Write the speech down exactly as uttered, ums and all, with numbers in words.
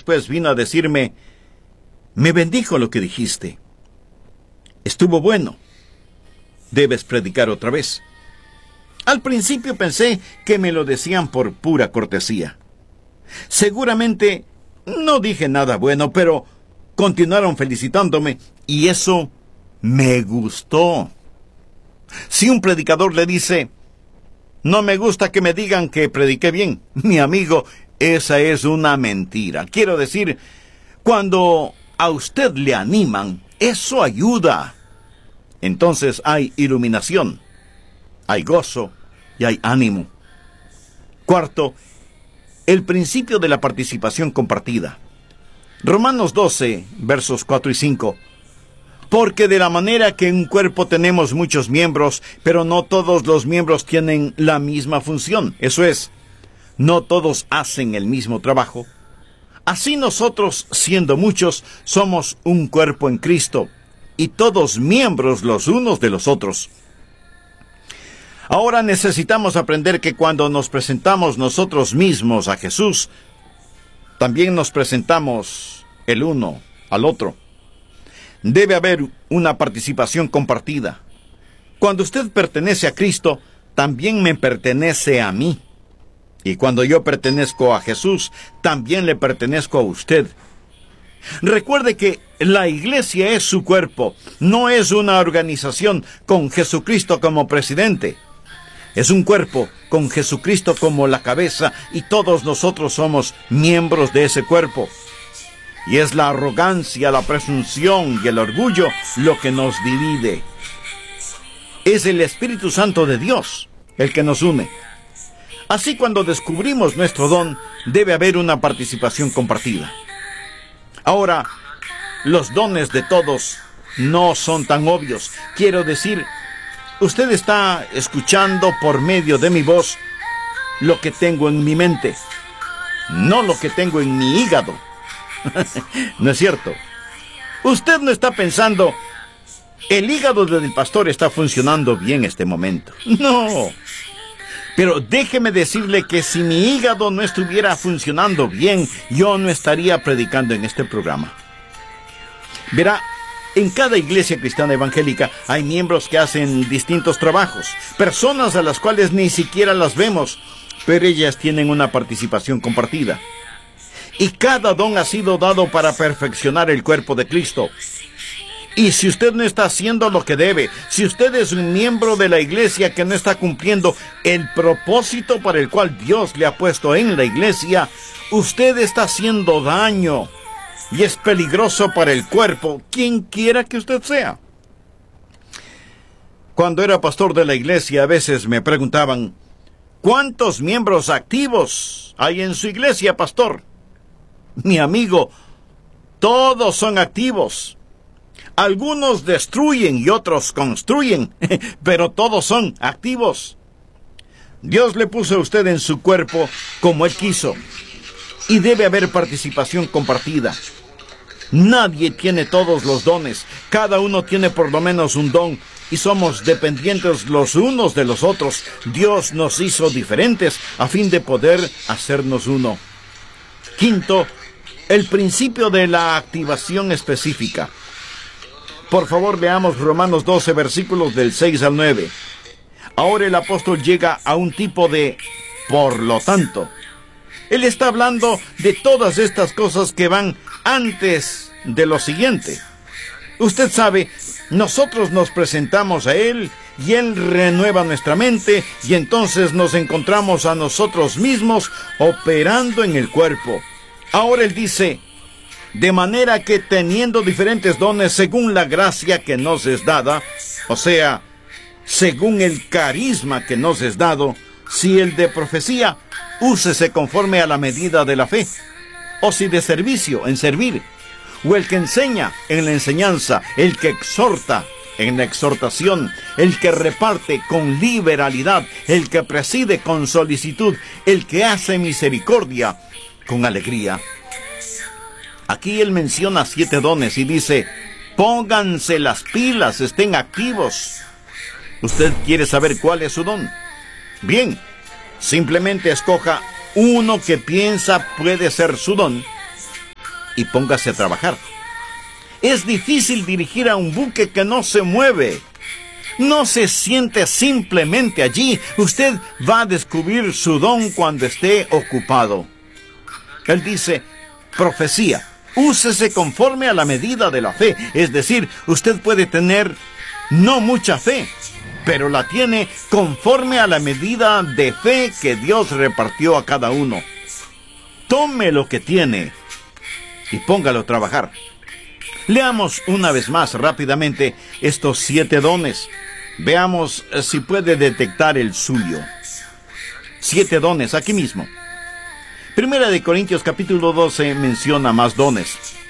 después vino a decirme: me bendijo lo que dijiste. Estuvo bueno. Debes predicar otra vez. Al principio pensé que me lo decían por pura cortesía. Seguramente no dije nada bueno, pero continuaron felicitándome y eso me gustó. Si un predicador le dice: no me gusta que me digan que prediqué bien, mi amigo, esa es una mentira. Quiero decir, cuando a usted le animan, eso ayuda. Entonces hay iluminación, hay gozo y hay ánimo. Cuarto, el principio de la participación compartida. Romanos doce, versos cuatro y cinco. Porque de la manera que en un cuerpo tenemos muchos miembros, pero no todos los miembros tienen la misma función. Eso es, no todos hacen el mismo trabajo. Así nosotros, siendo muchos, somos un cuerpo en Cristo, y todos miembros los unos de los otros. Ahora necesitamos aprender que cuando nos presentamos nosotros mismos a Jesús, también nos presentamos el uno al otro. Debe haber una participación compartida. Cuando usted pertenece a Cristo, también me pertenece a mí. Y cuando yo pertenezco a Jesús, también le pertenezco a usted. Recuerde que la iglesia es su cuerpo, no es una organización con Jesucristo como presidente. Es un cuerpo con Jesucristo como la cabeza y todos nosotros somos miembros de ese cuerpo. Y es la arrogancia, la presunción y el orgullo lo que nos divide. Es el Espíritu Santo de Dios el que nos une. Así, cuando descubrimos nuestro don, debe haber una participación compartida. Ahora, los dones de todos no son tan obvios. Quiero decir, usted está escuchando por medio de mi voz lo que tengo en mi mente, no lo que tengo en mi hígado. ¿No es cierto? Usted no está pensando: el hígado del pastor está funcionando bien este momento. No. Pero déjeme decirle que si mi hígado no estuviera funcionando bien, yo no estaría predicando en este programa. Verá, en cada iglesia cristiana evangélica hay miembros que hacen distintos trabajos, personas a las cuales ni siquiera las vemos, pero ellas tienen una participación compartida. Y cada don ha sido dado para perfeccionar el cuerpo de Cristo. Y si usted no está haciendo lo que debe, si usted es un miembro de la iglesia que no está cumpliendo el propósito para el cual Dios le ha puesto en la iglesia, usted está haciendo daño y es peligroso para el cuerpo, quien quiera que usted sea. Cuando era pastor de la iglesia, a veces me preguntaban: ¿cuántos miembros activos hay en su iglesia, pastor? Mi amigo, todos son activos. Algunos destruyen y otros construyen, pero todos son activos. Dios le puso a usted en su cuerpo como Él quiso, y debe haber participación compartida. Nadie tiene todos los dones, cada uno tiene por lo menos un don, y somos dependientes los unos de los otros. Dios nos hizo diferentes a fin de poder hacernos uno. Quinto, el principio de la activación específica. Por favor, leamos Romanos doce, versículos del seis al nueve. Ahora el apóstol llega a un tipo de por lo tanto. Él está hablando de todas estas cosas que van antes de lo siguiente. Usted sabe, nosotros nos presentamos a Él y Él renueva nuestra mente y entonces nos encontramos a nosotros mismos operando en el cuerpo. Ahora Él dice: de manera que teniendo diferentes dones según la gracia que nos es dada, o sea, según el carisma que nos es dado, si el de profecía, úsese conforme a la medida de la fe, o si de servicio, en servir, o el que enseña, en la enseñanza, el que exhorta, en la exhortación, el que reparte con liberalidad, el que preside con solicitud, el que hace misericordia con alegría. Aquí él menciona siete dones y dice: pónganse las pilas, estén activos. ¿Usted quiere saber cuál es su don? Bien, simplemente escoja uno que piensa puede ser su don y póngase a trabajar. Es difícil dirigir a un buque que no se mueve. No se siente simplemente allí. Usted va a descubrir su don cuando esté ocupado. Él dice, profecía, úsese conforme a la medida de la fe. Es decir, usted puede tener no mucha fe, pero la tiene conforme a la medida de fe que Dios repartió a cada uno. Tome lo que tiene y póngalo a trabajar. Leamos una vez más rápidamente estos siete dones. Veamos si puede detectar el suyo. Siete dones aquí mismo. Primera de Corintios capítulo doce menciona más dones.